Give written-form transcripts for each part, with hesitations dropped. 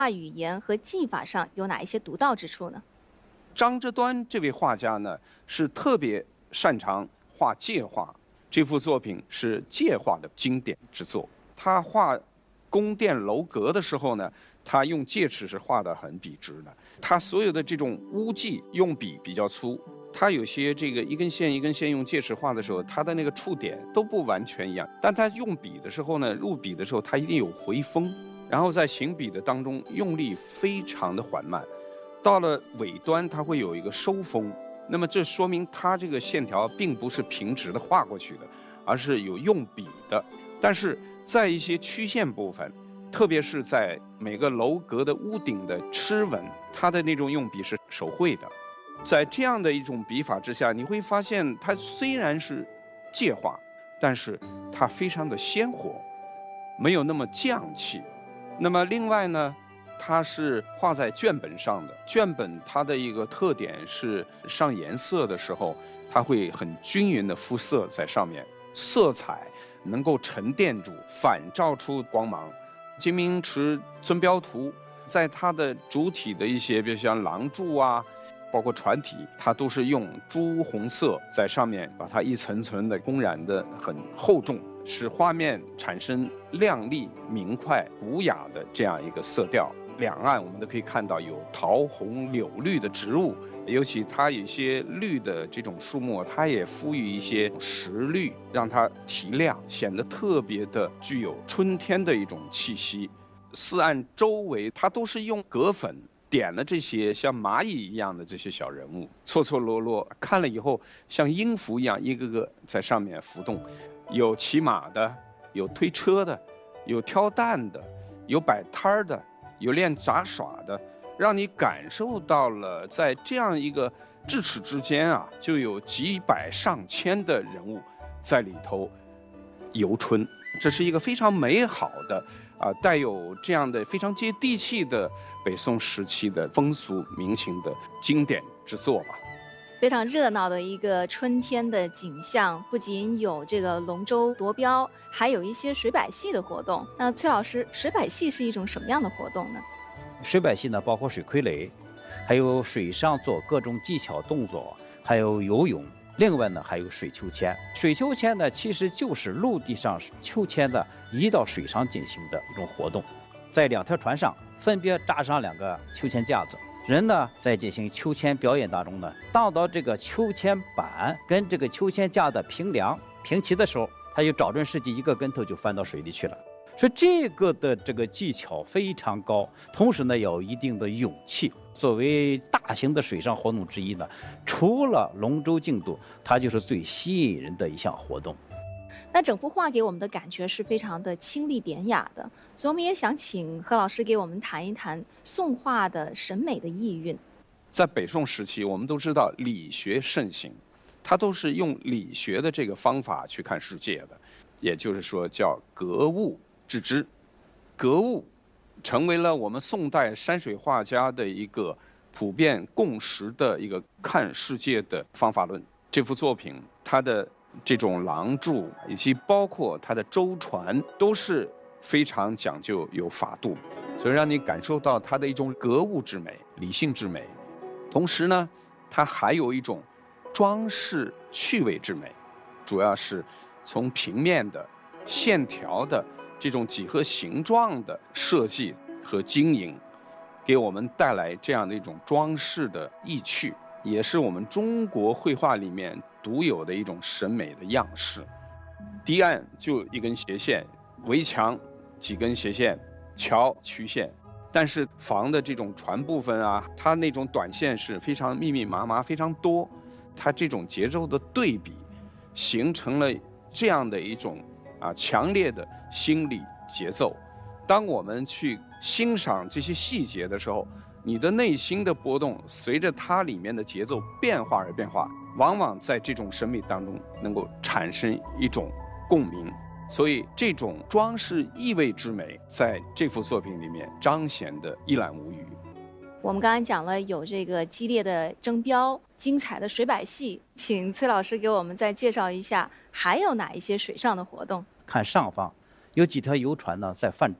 语言和技法上有哪一些独到之处呢？ 张之端这位画家呢，是特别擅长画界画，这幅作品是界画的经典之作。他画宫殿楼阁的时候呢，他用戒尺是画得很笔直的。他所有的这种污迹用笔比较粗，他有些这个一根线一根线用戒尺画的时候，他的那个触点都不完全一样。但他用笔的时候呢，入笔的时候他一定有回风，然后在行笔的当中用力非常的缓慢。到了尾端，它会有一个收风，那么这说明它这个线条并不是平直的画过去的，而是有用笔的。但是在一些曲线部分，特别是在每个楼阁的屋顶的螭纹，它的那种用笔是手绘的。在这样的一种笔法之下，你会发现它虽然是界画，但是它非常的鲜活，没有那么匠气。那么另外呢，它是画在卷本上的，卷本它的一个特点是上颜色的时候，它会很均匀的肤色在上面，色彩能够沉淀住，反照出光芒。金明池尊标图在它的主体的一些，比如像廊柱啊，包括船体，它都是用朱红色在上面把它一层层的公染的很厚重，使画面产生亮丽明快古雅的这样一个色调。两岸我们都可以看到有桃红柳绿的植物，尤其它有些绿的这种树木，它也赋予一些石绿，让它提亮，显得特别的具有春天的一种气息。四岸周围它都是用葛粉点了这些像蚂蚁一样的这些小人物，错错落落，看了以后像音符一样一个个在上面浮动，有骑马的，有推车的，有挑担的，有摆摊儿的，有练杂耍的，让你感受到了在这样一个咫尺之间啊，就有几百上千的人物在里头游春。这是一个非常美好的带有这样的非常接地气的北宋时期的风俗民情的经典之作吧。 非常热闹的一个春天的景象，不仅有这个龙舟夺标，还有一些水百戏的活动。那崔老师，水百戏是一种什么样的活动呢？ 水百戏呢，包括水傀儡，还有水上做各种技巧动作，还有游泳。另外呢，还有水秋千。水秋千呢，其实就是陆地上秋千的移到水上进行的一种活动，在两条船上分别扎上两个秋千架子。人呢，在进行秋千表演当中呢，当到这个秋千板跟这个秋千架的平齐的时候，他就找准时机，一个跟头就翻到水里去了。所以这个的这个技巧非常高，同时呢，有一定的勇气。作为大型的水上活动之一呢，除了龙舟竞渡，它就是最吸引人的一项活动。 那整幅画给我们的感觉是非常的清丽典雅的，所以我们也想请何老师给我们谈一谈宋画的审美的意蕴。 在北宋时期，我们都知道理学盛行，它都是用理学的这个方法去看世界的，也就是说叫格物致知。格物成为了我们宋代山水画家的一个普遍共识的一个看世界的方法论。这幅作品它的这种廊柱以及包括它的舟船都是非常讲究有法度，所以让你感受到它的一种格物之美、理性之美。同时呢，它还有一种装饰趣味之美，主要是从平面的线条的这种几何形状的设计和经营，给我们带来这样的一种装饰的意趣，也是我们中国绘画里面独有的一种审美的样式。堤岸就一根斜线，围墙几根斜线，桥曲线，但是房的这种船部分啊，它那种短线是非常密密麻麻，非常多，它这种节奏的对比，形成了这样的一种强烈的心理节奏。当我们去欣赏这些细节的时候，你的内心的波动随着它里面的节奏变化而变化，往往在这种审美当中能够产生一种共鸣。所以这种装饰意味之美在这幅作品里面彰显得一览无余。 我们刚才讲了有这个激烈的争标、精彩的水百戏，请崔老师给我们再介绍一下还有哪一些水上的活动。 看上方有几条游船呢在泛舟，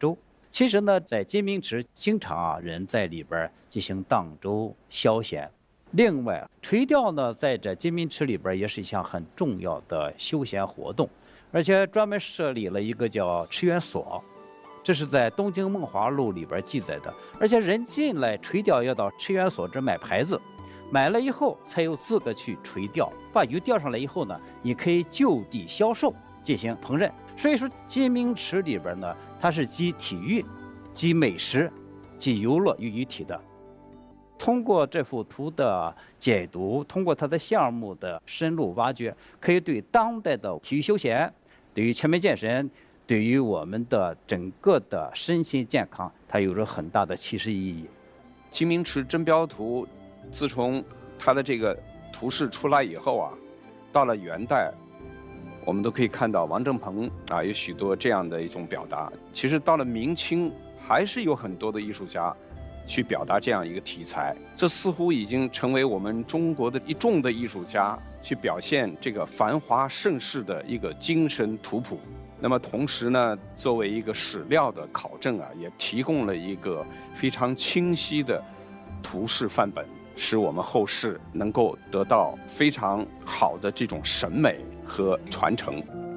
其实呢，在金明池经常人在里边进行荡舟消闲。另外，垂钓呢，在这金明池里边也是一项很重要的休闲活动，而且专门设立了一个叫池园所，这是在《东京梦华录》里边记载的。而且人进来垂钓要到池园所这买牌子，买了以后才有资格去垂钓。把鱼钓上来以后呢，你可以就地销售进行烹饪。所以说，金明池里边呢，它是集体育、集美食、集游乐于一体的。通过这幅图的解读，通过它的项目的深入挖掘，可以对当代的体育休闲、对于全面健身、对于我们的整个的身心健康，它有着很大的启示意义。 金明池真标图，自从它的这个图示出来以后啊，到了元代，我们都可以看到王正鹏啊有许多这样的一种表达。其实到了明清，还是有很多的艺术家去表达这样一个题材，这似乎已经成为我们中国的一众的艺术家去表现这个繁华盛世的一个精神图谱。那么同时呢，作为一个史料的考证啊，也提供了一个非常清晰的图示范本，使我们后世能够得到非常好的这种審美和傳承。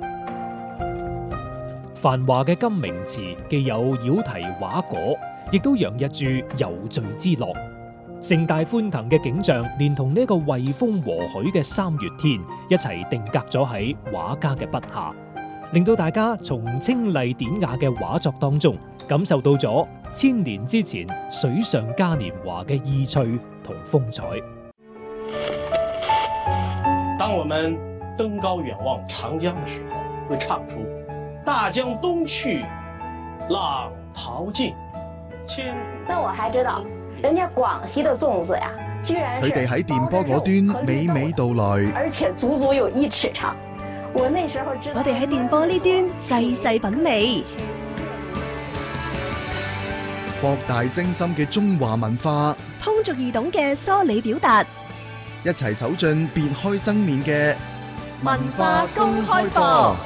繁華嘅金明池既有繞題畫果，亦都洋溢住遊聚之樂。盛大歡騰嘅景象，連同呢個惠風和煦嘅三月天一齊定格咗喺畫家嘅筆下，令到大家從清麗典雅嘅畫作當中感受到咗千年之前水上嘉年華嘅意趣同風采。 當我們登高遠望長江的時候，會唱出大江東去，浪淘盡。 那我還知道，人家廣西的粽子呀，居然佢哋喺電波嗰端娓娓道來， 而且足足有1尺長。我那時候知道， 我哋喺電波呢端細細品味， 博大精深嘅中華文化， 通俗易懂嘅梳理表達， 一齊走進別開生面嘅文化公開課。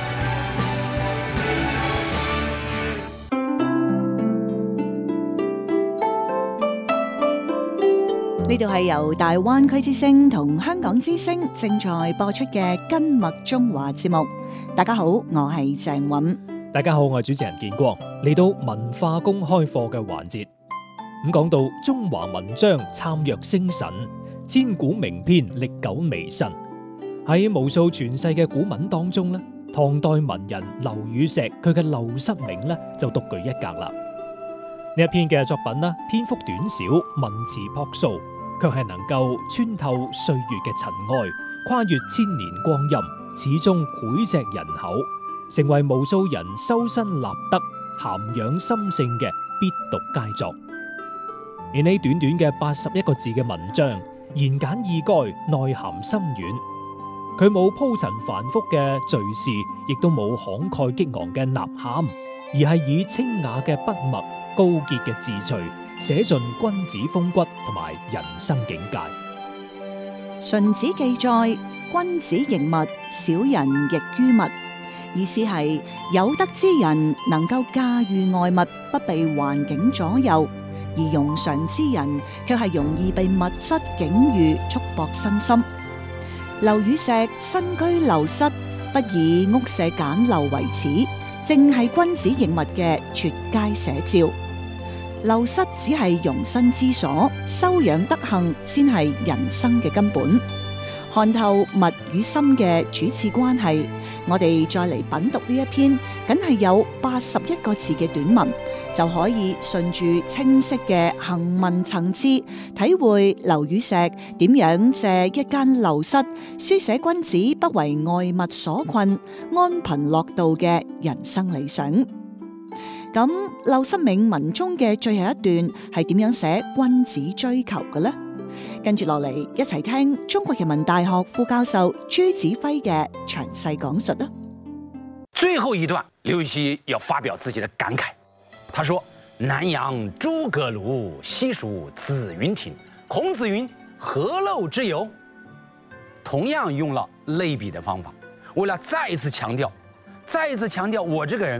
呢度係由大灣區之聲同香港之聲正在播出嘅根脈中華節目。大家好，我係鄭韻。 大家好，我係主持人建光。嚟到文化公開課嘅環節，咁講到中華文章參若星辰，千古名篇歷久彌新。喺無數傳世嘅古文當中咧，唐代文人劉禹錫佢嘅《陋室銘》咧就獨具一格啦。呢一篇嘅作品咧，篇幅短小，文辭樸素，卻係能夠穿透歲月嘅塵埃，跨越千年光陰，始終膾炙人口，成為無數人修身立德、涵養心性嘅必讀佳作。而呢短短嘅81個字嘅文章，言簡意賅，內涵深遠。佢冇鋪陳繁複嘅敘事，亦都冇慷慨激昂嘅吶喊，而係以清雅嘅筆墨、高潔嘅字序，寫盡君子風骨同埋人生境界。 荀子記載：君子刑物，小人役於物。意思係有德之人能夠駕馭外物，不被環境左右；而庸常之人卻係容易被物質境遇束縛身心。劉禹錫身居陋室，不以屋舍簡陋為恥，正係君子刑物嘅絕佳寫照。陋室只係容身之所，修養德行先係人生嘅根本。看透物與心嘅主次關係，我哋再嚟品讀呢一篇，僅係有81個字嘅短文，就可以順住清晰嘅行文層次，體會劉禹錫點樣借一間陋室，書寫君子不為外物所困、安貧樂道嘅人生理想。咁《陋室銘》文中嘅最後一段係點樣寫君子追求嘅呢？跟住落嚟，一齊聽中國人民大學副教授朱子輝嘅詳細講述啦。 最後一段，劉禹錫要發表自己的感慨，他說：南陽諸葛廬，西蜀子雲亭。孔子云：何陋之有？同樣用了類比的方法，為了再一次強調我這個人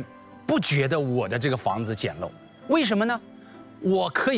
不觉得我的这个房子简陋，为什么呢？我可以